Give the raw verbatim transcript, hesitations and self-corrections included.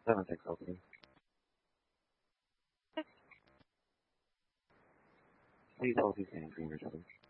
seven six opening. Please all these things green or something.